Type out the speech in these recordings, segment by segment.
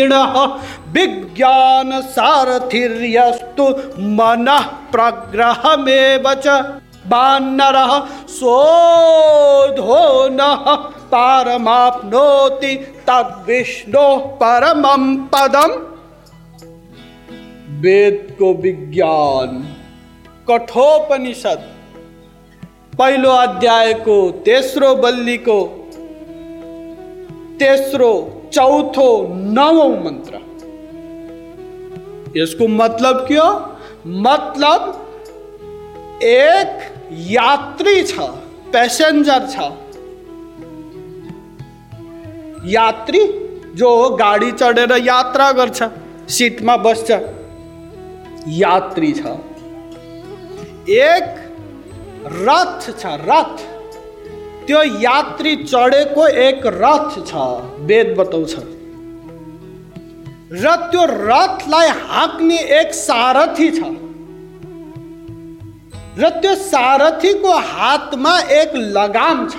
विज्ञान सारथिर्यस्तु मनः प्रग्रहमेव च वानरः शोधो नः पारमाप्नोति तद्विष्णोः परमं पदम्। वेद को विज्ञान, कठोपनिषद पहिलो अध्याय को तेस्रो बल्ली को तेस्रो चौथो नवौं मंत्र। इसको मतलब क्यों? मतलब एक यात्री छ, पैसेंजर छ, यात्री जो गाडी चढेर यात्रा गर्छ, सीटमा बस्छ, यात्री छ। एक रथ छ, रथ, त्यो यात्री चढेको एक रथ छ, वेद बताउँछ। र त्यो रथलाई हाँक्ने एक सारथी छ, र त्यो सारथीको हातमा एक लगाम छ,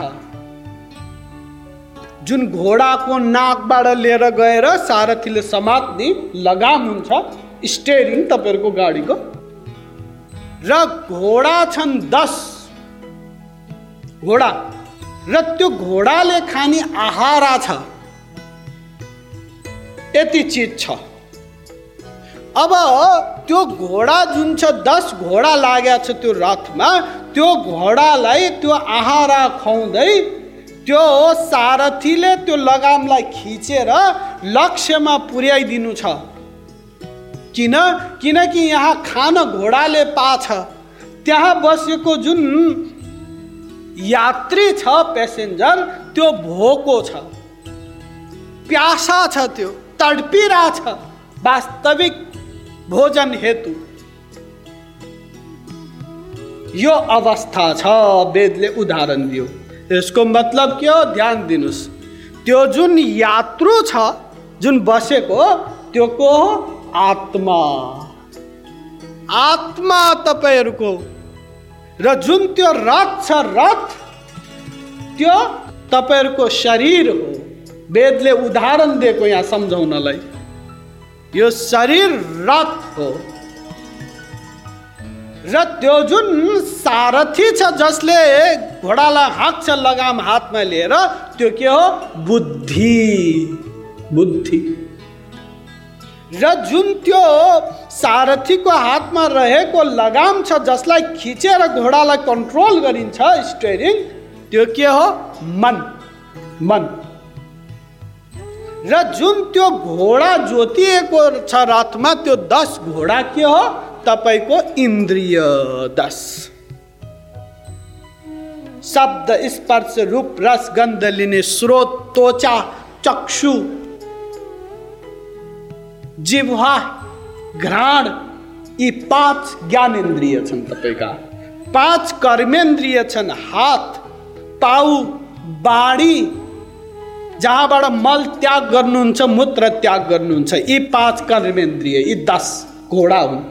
जुन घोडाको नाकबाट लिएर गएर सारथीले समात्ने लगाम हुन्छ, स्टेरिङ तपाईहरुको गाडीको। र घोडा छन् 10 घोडा, र त्यो घोडाले खाने आहारा छ, यति चीज छ। अब त्यो घोडा जुन छ 10 घोडा लागेको छ त्यो रथमा, त्यो घोडालाई त्यो आहारा खुवाउँदै त्यो सारथीले त्यो लगामलाई खिचेर लक्ष्यमा पुर्याइदिनु छ। किनकि यहाँ खान घोडाले पाछ, त्यहाँ बसेको जुन यात्री छ, प्यासेन्जर, त्यो भोको छ, प्यासा छ, त्यो तडपिरा छ वास्तविक भोजन हेतु। यो अवस्था छ, वेदले उदाहरण दियो। यसको मतलब के हो? ध्यान दिनुस्। त्यो जुन यात्रु छ, जुन बसेको, त्यो को हो? आत्मा। आत्मा तपाईहरुको। र जुन त्यो रथ छ, रथ त्यो तपाईहरुको शरीर हो। वेदले उदाहरण दिएको यहाँ सम्झाउनलाई। यो शरीर रथ हो। र त्यो जुन सारथी छ, जसले घोडालाई हाँक्छ लगाम हातमा लिएर, त्यो के हो? बुद्धि। बुद्धि। र जुन त्यो सारथीको हातमा रहेको लगाम छ, जसलाई खिचेर घोडालाई कन्ट्रोल गरिन्छ, स्टेरिङ, त्यो के हो? मन। मन। र जुन त्यो घोडा जोतिएको छ रथमा, त्यो 10 घोडा के हो? तपाईको इन्द्रिय 10। शब्द, स्पर्श, रूप, रस, गन्ध लिने स्रोत, त्वचा, चक्षु, जिह्वा, घ्राण, यी 5 ज्ञानेन्द्रिय छन् तपाईका। 5 कर्मेन्द्रिय छन्, हात, पाउ, बाडी, जहाँबाट मल त्याग गर्नुहुन्छ, मूत्र त्याग गर्नुहुन्छ, यी 5 कर्मेन्द्रिय, यी 10 घोडा हुन्।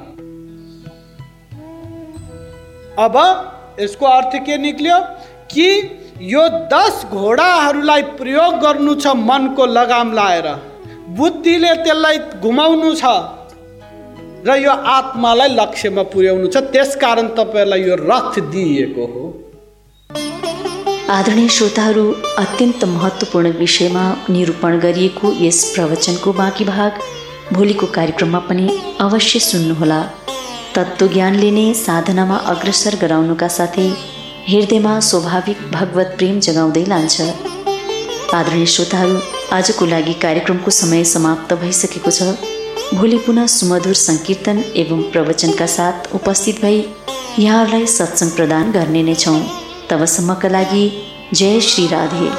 अब यसको अर्थ के निक्ल्यो? कि यो 10 घोडाहरूलाई प्रयोग गर्नु छ मनको लगाम लाएर, बुद्धिले त्यसलाई घुमाउनु छ, र यो आत्मालाई लक्ष्यमा पुर्याउनु छ। त्यसकारण तपाईहरुलाई यो रथ दिएको हो। आदरणीय श्रोताहरू, अत्यन्त महत्त्वपूर्ण विषयमा निरूपण गरिएको यस प्रवचनको बाँकी भाग भोलिको कार्यक्रममा पनि अवश्य सुन्नुहोला। तत्त्वज्ञानले नै साधनामा अग्रसर गराउनुका साथै हृदयमा स्वाभाविक भगवत प्रेम जगाउँदै लान्छ। आदरणीय श्रोताहरू, आजको लागि कार्यक्रमको समय समाप्त भइसकेको छ। भोलि पुनः सुमधुर संकीर्तन एवं प्रवचनका साथ उपस्थित भई यहाँहरूलाई सत्संग प्रदान गर्ने नै छौँ। तबसम्मका लागि जय श्री राधे।